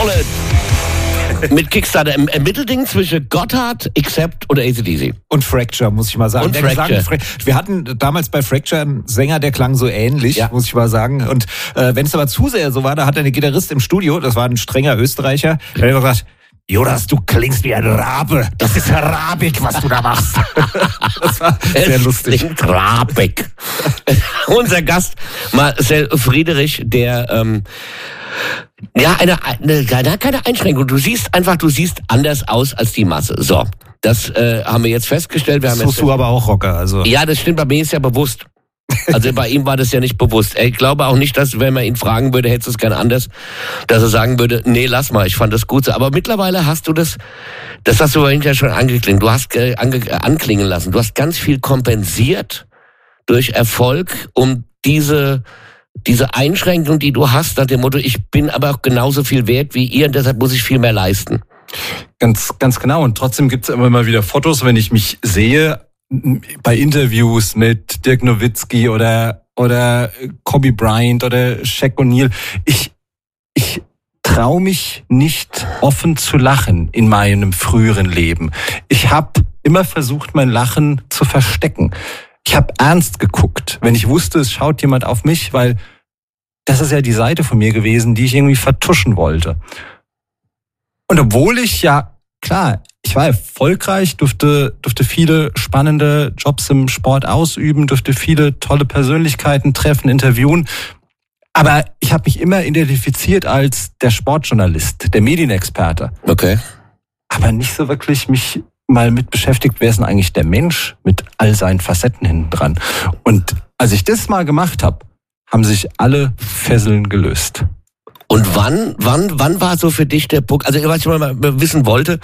Bullet. Mit Kickstarter im Mittelding zwischen Gotthard, Accept oder AC/DC. Und Fracture, muss ich mal sagen. Und Fracture. Wir hatten damals bei Fracture einen Sänger, der klang so ähnlich, muss ich mal sagen. Und wenn es aber zu sehr so war, da hat eine Gitarrist im Studio, das war ein strenger Österreicher, der hat gesagt, Jonas, du klingst wie ein Rabe. Das ist Arabik, was du da machst. Das war sehr lustig. Klingt Rabik. Unser Gast, Marcel Friedrich, der keine Einschränkung. Du siehst anders aus als die Masse. So, das haben wir jetzt festgestellt. Das tust du aber auch, Rocker. Also. Ja, das stimmt, bei mir ist ja bewusst. Also bei ihm war das ja nicht bewusst. Ich glaube auch nicht, dass, wenn man ihn fragen würde, hättest du es gerne anders, dass er sagen würde, nee, lass mal, ich fand das gut so. Aber mittlerweile hast du das hast du vorhin ja schon angeklingen, du hast anklingen lassen. Du hast ganz viel kompensiert durch Erfolg, um diese Einschränkung, die du hast, nach dem Motto, ich bin aber auch genauso viel wert wie ihr und deshalb muss ich viel mehr leisten. Ganz genau. Und trotzdem gibt es immer mal wieder Fotos, wenn ich mich sehe, bei Interviews mit Dirk Nowitzki oder Kobe Bryant oder Shaq O'Neal. Ich traue mich nicht offen zu lachen in meinem früheren Leben. Ich habe immer versucht, mein Lachen zu verstecken. Ich habe ernst geguckt, wenn ich wusste, es schaut jemand auf mich, weil das ist ja die Seite von mir gewesen, die ich irgendwie vertuschen wollte. Und obwohl ich ich war erfolgreich, durfte viele spannende Jobs im Sport ausüben, durfte viele tolle Persönlichkeiten treffen, interviewen. Aber ich habe mich immer identifiziert als der Sportjournalist, der Medienexperte. Okay. Aber nicht so wirklich mich mal mit beschäftigt, wer ist denn eigentlich der Mensch mit all seinen Facetten hinten dran. Und als ich das mal gemacht habe, haben sich alle Fesseln gelöst. Und wann war so für dich der Punkt, also was ich mal wissen wollte,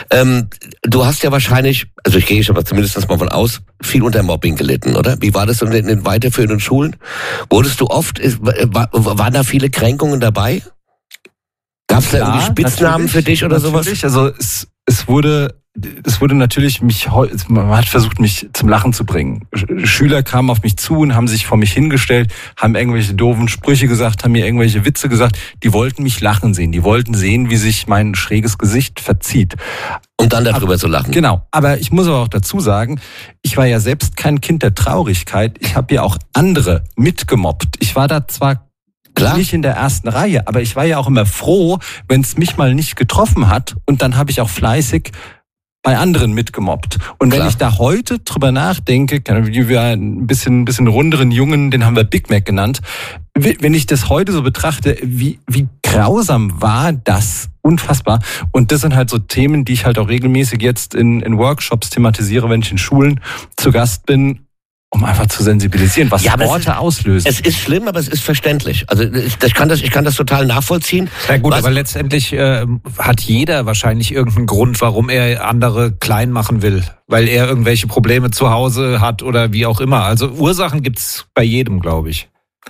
du hast ja wahrscheinlich, also ich gehe schon mal zumindest mal von aus, viel unter Mobbing gelitten, oder? Wie war das in den weiterführenden Schulen? Wurdest du oft, waren da viele Kränkungen dabei? Gab es da irgendwie Spitznamen für dich oder sowas? Also es wurde natürlich man hat versucht, mich zum Lachen zu bringen. Schüler kamen auf mich zu und haben sich vor mich hingestellt, haben irgendwelche doofen Sprüche gesagt, haben mir irgendwelche Witze gesagt. Die wollten mich lachen sehen. Die wollten sehen, wie sich mein schräges Gesicht verzieht. Um dann darüber zu lachen. Genau. Aber ich muss aber auch dazu sagen, ich war ja selbst kein Kind der Traurigkeit. Ich habe ja auch andere mitgemobbt. Ich war da zwar nicht in der ersten Reihe, aber ich war ja auch immer froh, wenn es mich mal nicht getroffen hat. Und dann habe ich auch fleißig bei anderen mitgemobbt. Und wenn ich da heute drüber nachdenke, wie wir ein bisschen runderen Jungen, den haben wir Big Mac genannt, wenn ich das heute so betrachte, wie grausam war das, unfassbar. Und das sind halt so Themen, die ich halt auch regelmäßig jetzt in Workshops thematisiere, wenn ich in Schulen zu Gast bin, um einfach zu sensibilisieren, was Worte auslösen. Es ist schlimm, aber es ist verständlich. Also ich kann das total nachvollziehen. Ja gut, aber letztendlich hat jeder wahrscheinlich irgendeinen Grund, warum er andere klein machen will. Weil er irgendwelche Probleme zu Hause hat oder wie auch immer. Also Ursachen gibt's bei jedem, glaube ich.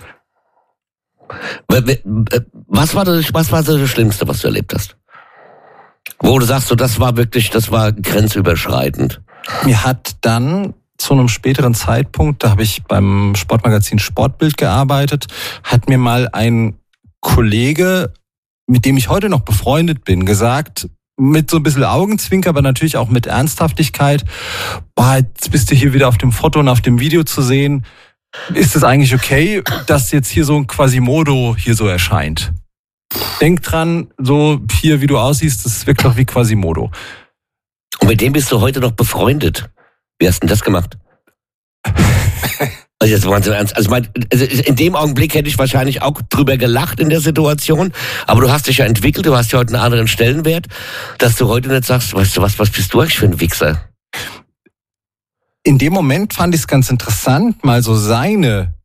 Was war das Schlimmste, was du erlebt hast? Wo du sagst, das war grenzüberschreitend. Mir hat dann zu einem späteren Zeitpunkt, da habe ich beim Sportmagazin Sportbild gearbeitet, hat mir mal ein Kollege, mit dem ich heute noch befreundet bin, gesagt, mit so ein bisschen Augenzwinker, aber natürlich auch mit Ernsthaftigkeit, jetzt bist du hier wieder auf dem Foto und auf dem Video zu sehen. Ist es eigentlich okay, dass jetzt hier so ein Quasimodo hier so erscheint? Denk dran, so hier, wie du aussiehst, das wirkt doch wie Quasimodo. Und mit dem bist du heute noch befreundet? Wie hast du denn das gemacht? Also jetzt mal so ernst. Also in dem Augenblick hätte ich wahrscheinlich auch drüber gelacht in der Situation. Aber du hast dich ja entwickelt, du hast ja heute einen anderen Stellenwert, dass du heute nicht sagst, weißt du was bist du eigentlich für ein Wichser? In dem Moment fand ich es ganz interessant, mal so seine